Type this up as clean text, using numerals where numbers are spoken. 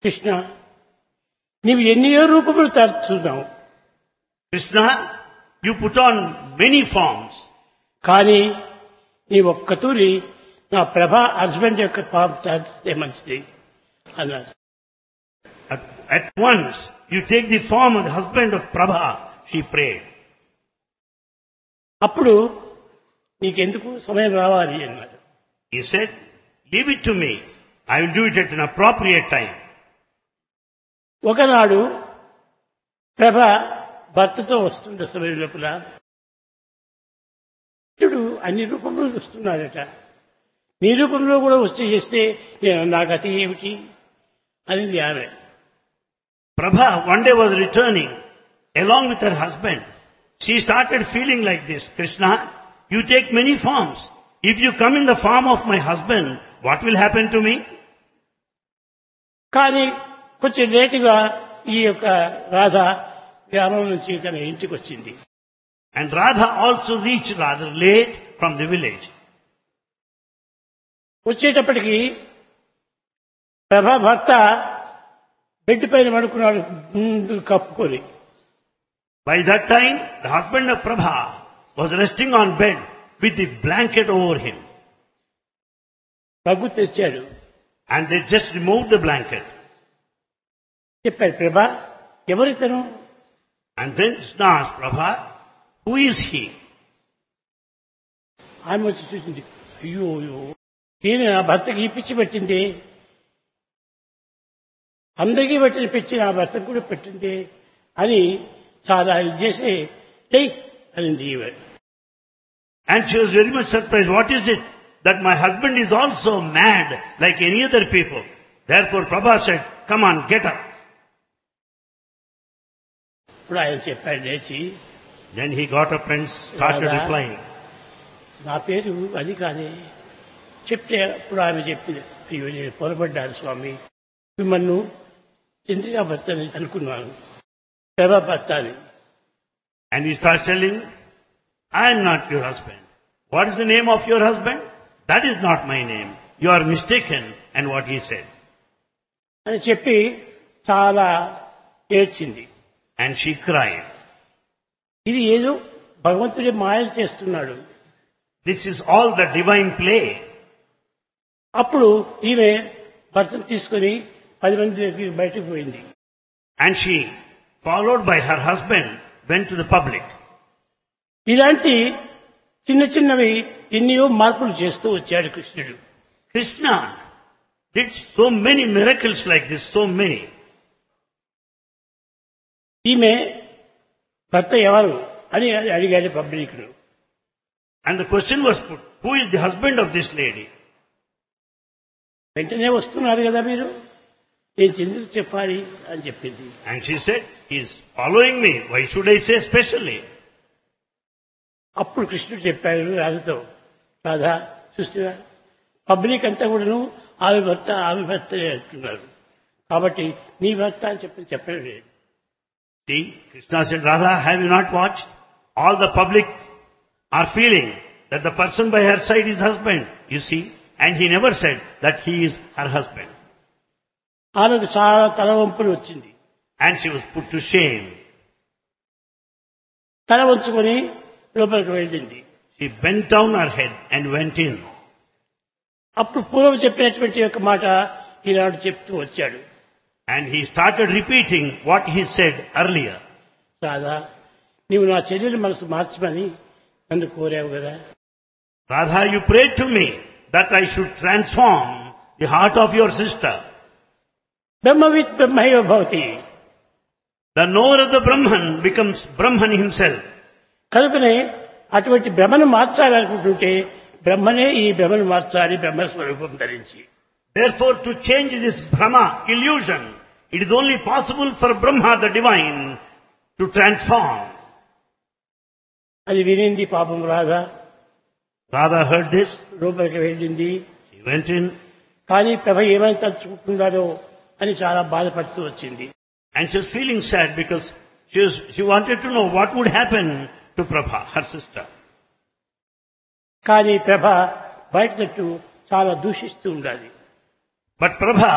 కృష్ణ నీవు ఎన్నో రూపములు తరుచున్నావు. Krishna, you put on many forms. కానీ నీ ఒక్కతూరి నా ప్రభా హస్బెండ్ యొక్క ఫామ్ తరిస్తే మంచిది అన్నాడు. At once, you take the form of the husband of Prabha, she prayed. అప్పుడు నీకెందుకు సమయం రావాలి అన్నాడు. He said, leave it to me. I will do it at an appropriate time. ఒకనాడు ప్రభ భర్తతో వస్తుండే సమయం లోపల ఇతడు అన్ని రూపంలో వస్తున్నాడట. నీ రూపంలో కూడా వచ్చి చేస్తే నా గతి ఏమిటి అనేది ఆమె. Prabha one day was returning along with her husband. She started feeling like this. Krishna, you take many forms. If you come in the form of my husband, what will happen to me? కానీ కొంచెం లేటుగా ఈ యొక్క రాధ గ్రామం నుంచి తన ఇంటికి వచ్చింది. And Radha also reached rather late from the village. వచ్చేటప్పటికి ప్రభా భర్త బెడ్ పైన పడుకున్నాడు ముందు కప్పుకొని. By that time, the husband of Prabha was resting on bed with the blanket over him. Pug తెచ్చాడు. And they just removed the blanket. చెప్పాడు ప్రభా ఎవరితను? And then Krishna asked Prabha, who is he? ఆమె వచ్చి చూసింది. అయ్యో అయ్యో ఈయన నా భర్తకి ఈ పిచ్చి పెట్టింది, అందరికీ పెట్టిన పిచ్చి నా భర్తకు కూడా పెట్టింది అని చాలా ఇది చేసి అనింది ఈమె. And she was very much surprised. What is it? That my husband is also mad like any other people. Therefore Prabha said, come on, get up. ఇప్పుడు ఆయన చెప్పాడు లేచి. Then he got up and started Radha, replying. నా పేరు అది కాదే చెప్తే అప్పుడు ఆమె చెప్పింది. అయ్యో నేను పొరపడ్డాను స్వామి, మిమ్మల్ని చంద్రికా భర్త అని అనుకున్నాను, ప్రభా భర్త అని. And he starts telling, I am not your husband. What is the name of your husband? That is not my name. You are mistaken. And what he said. అని చెప్పి చాలా ఏడ్చింది. And she cried. ఇది ఏదో భగవంతుడి మాయలు చేస్తున్నాడు. This is all the divine play. అప్పుడు ఈమె భర్తను తీసుకుని 10 మంది దగ్గరికి బయటకు పోయింది. And she, followed by her husband, went to the public. ఇలాంటి చిన్న చిన్నవి ఎన్నో మార్పులు చేస్తూ వచ్చాడు కృష్ణుడు. Krishna did so many miracles like this, so many. ఈమె భర్త ఎవరు అని అడిగాడు పబ్లిక్ను. And the question was put, who is the husband of this lady? వెంటనే వస్తున్నారు కదా మీరు, నేను ఎందుకు చెప్పాలి అని చెప్పింది. And she said, he is following me. Why should I say specially? అప్పుడు కృష్ణుడు చెప్పాడు రాధతో, రాధా చూస్తున్నా పబ్లిక్ అంతా కూడాను ఆమె భర్త అంటున్నారు, కాబట్టి నీ భర్త అని చెప్పడం లేదు. See, Krishna said, Radha, have you not watched? All the public are feeling that the person by her side is husband, you see, and he never said that he is her husband. ఆమెకు చాలా తల వంపులు వచ్చింది. And she was put to shame. తల వంచుకొని లోపలికి వెళ్ళింది. She bent down her head and went in. అప్పుడు పూర్వం చెప్పినటువంటి యొక్క మాట ఈనాడు చెప్తూ వచ్చాడు. And he started repeating what he said earlier. Radha నీవు నా చెల్లెలి మనసు మార్చమని నన్ను కోరావు కదా. Radha, you prayed to me that I should transform the heart of your sister. బ్రహ్మవిత్ బ్రహ్మైవ Bhavati. The knower of the Brahman becomes Brahman himself. కనుకనే అటువంటి బ్రహ్మను మార్చాలనుకుంటుంటే బ్రహ్మనే ఈ బ్రహ్మను మార్చాలి బ్రహ్మ స్వరూపం ధరించి. Therefore, to change this Brahma illusion, it is only possible for Brahma, the divine, to transform. అది వినింది పాపం రాధ. Radha heard this. లోపలికి వెళ్ళింది. She went in. కానీ ప్రభ ఏమని తలుచుకుంటున్నాడో అని చాలా బాధపడుతూ వచ్చింది. And she was feeling sad because she wanted to know what would happen to Prabha, her sister. కానీ ప్రభ బయట చాలా దూషిస్తూ ఉండాలి. But Prabha